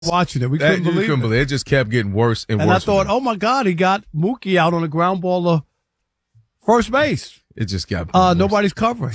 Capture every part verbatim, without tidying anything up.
watching it. We That, couldn't you believe couldn't it. believe it. It just kept getting worse and, And worse. I thought, oh, my God, he got Mookie out on a ground ball to first base. It just got Uh, worse. nobody's covering.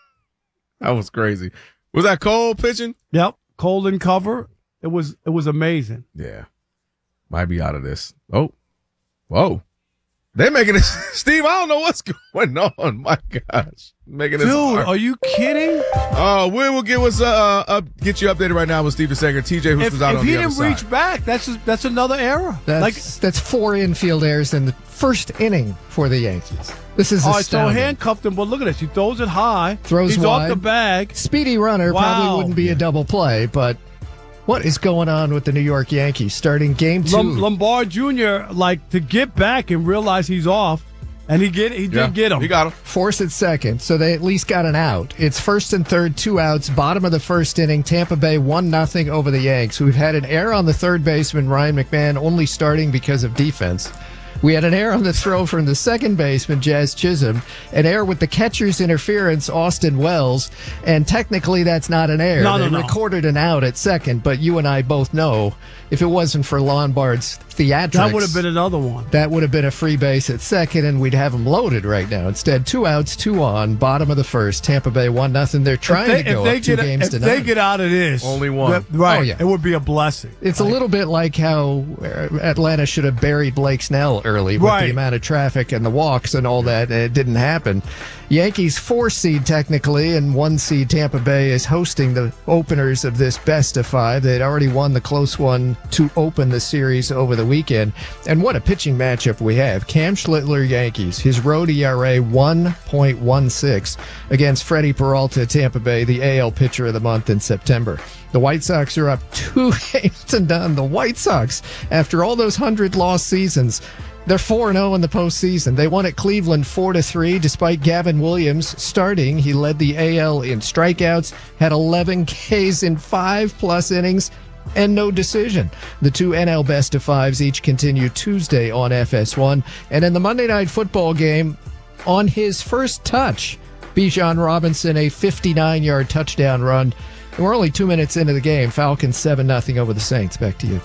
That was crazy. Was that Cole pitching? Yep. Cole in cover. It was it was amazing. Yeah. Might be out of this. Oh. Whoa. They're making this. Steve, I don't know what's going on. My gosh. Making this. Dude, hard. are you kidding? Uh, we will get what's uh up, get you updated right now with Steve DeSager. T J Hoops If, was out if on he the other didn't side. reach back, that's just, that's another error. That's, like, that's four infield errors in the first inning for the Yankees. This is all right, so astounding. handcuffed him, but look at this. He throws it high. Throws He's wide. off the bag. Speedy runner Wow. probably wouldn't be a double play, but what is going on with the New York Yankees starting game two? Lom- Lombard Junior, like, to get back and realize he's off, and he get he did Yeah, get him. He got him. Force at second, so they at least got an out. It's first and third, two outs, bottom of the first inning. Tampa Bay one nothing over the Yanks. We've had an error on the third baseman, Ryan McMahon, only starting because of defense. We had an error on the throw from the second baseman, Jazz Chisholm, an error with the catcher's interference, Austin Wells, and technically that's not an error. No, they no, no. recorded an out at second, but you and I both know if it wasn't for Lombard's theatrics, That would have been another one. that would have been a free base at second, and we'd have them loaded right now. Instead, two outs, two on, bottom of the first. Tampa Bay one nothing. They're trying if they, to go if they up two get, games if to they none. get out of this, Only one. that- right? Oh, yeah. It would be a blessing. It's a little bit like how uh, Atlanta should have buried Blake Snell early with Right. the amount of traffic and the walks and all that. It didn't happen. Yankees four seed technically, and one seed Tampa Bay is hosting the openers of this best of five. They'd already won the close one to open the series over the weekend. And what a pitching matchup we have. Cam Schlittler, Yankees. His road E R A one point one six against Freddie Peralta, Tampa Bay, the A L pitcher of the month in September. The White Sox are up two games to none. The White Sox, after all those hundred lost seasons, they're four and oh in the postseason. They won at Cleveland four to three despite Gavin Williams starting. He led the A L in strikeouts, had eleven Ks in five plus innings, and no decision. The two N L best of fives each continue Tuesday on F S one. And in the Monday Night Football game, on his first touch, Bijan Robinson, a fifty-nine-yard touchdown run. And we're only two minutes into the game. Falcons seven nothing over the Saints. Back to you.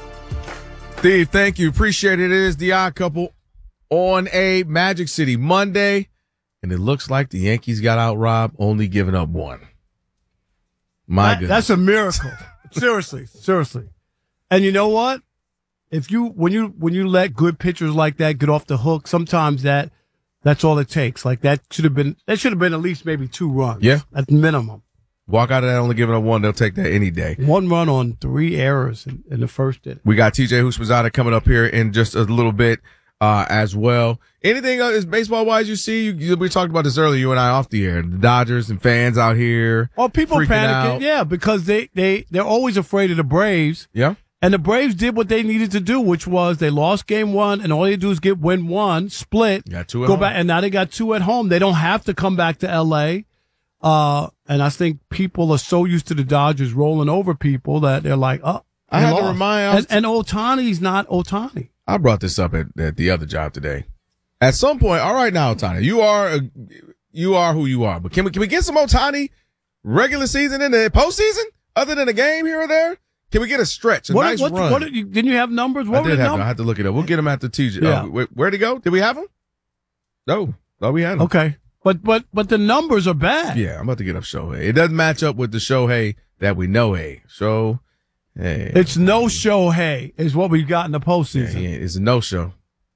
Steve, thank you. Appreciate it. It is the Odd Couple on a Magic City Monday, and it looks like the Yankees got out robbed, only giving up one. My That- goodness. That's a miracle. seriously, seriously. And you know what? If you when you when you let good pitchers like that get off the hook, sometimes that that's all it takes. Like that should have been that should have been at least maybe two runs. Yeah. At minimum. Walk out of that only giving up one. They'll take that any day. One run on three errors in, in the first inning. We got T J Houshmandzadeh coming up here in just a little bit uh, as well. Anything else baseball-wise you see? You, you, we talked about this earlier, you and I off the air. The Dodgers and fans out here. Oh, people freaking panicking. out. Yeah, because they, they, they're always afraid of the Braves. Yeah. And the Braves did what they needed to do, which was they lost game one, and all they do is get win one, split, Got two at go home. back, and now they got two at home. They don't have to come back to L A. Uh, and I think people are so used to the Dodgers rolling over people that they're like, oh, I they had to lost. remind- I was- and, and Otani's not Otani. I brought this up at, at the other job today. At some point, all right now, Otani, you are a, you are who you are. But can we can we get some Otani regular season in the postseason other than a game here or there? Can we get a stretch, a What, nice what, run? what, you, didn't you have numbers? What I were did the have to, I numbers? had to look it up. We'll get him at the T J. Yeah. Uh, where, where'd he go? Did we have him? No. No, we had him. Okay. But, but, but the numbers are bad. Yeah, I'm about to get up Shohei. It doesn't match up with the Shohei that we know. Hey, so hey, It's no Shohei is what we got in the yeah, postseason, he ain't- it's a no show.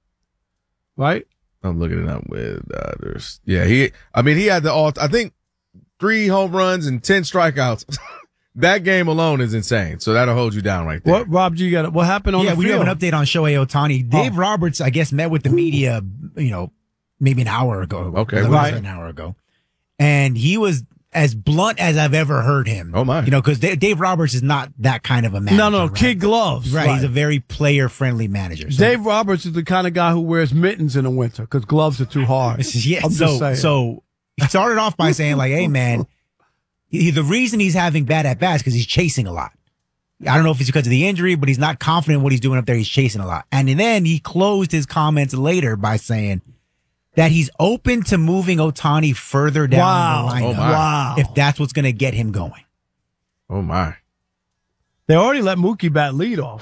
right? I'm looking it up with uh, there's yeah he. I mean he had the all. I think three home runs and ten strikeouts. That game alone is insane. So that'll hold you down right there. What, Rob, you got it? What happened on yeah, the we field? have an update on Shohei Otani. Dave Oh. Roberts, I guess, met with the media, you know, maybe an hour ago. Okay, Less right. than an hour ago. And he was as blunt as I've ever heard him. Oh, my. You know, because Dave Roberts is not that kind of a manager. No, no, right? kid gloves. Right, he's a very player-friendly manager. So. Dave Roberts is the kind of guy who wears mittens in the winter because gloves are too hard. Yeah, I'm so just saying. so he started off by saying like, "Hey, man, he, the reason he's having bad at bats because he's chasing a lot. I don't know if it's because of the injury, but he's not confident in what he's doing up there. He's chasing a lot." And then he closed his comments later by saying that he's open to moving Otani further down Wow. the lineup Oh, my. Wow. if that's what's going to get him going. Oh my! They already let Mookie bat lead off.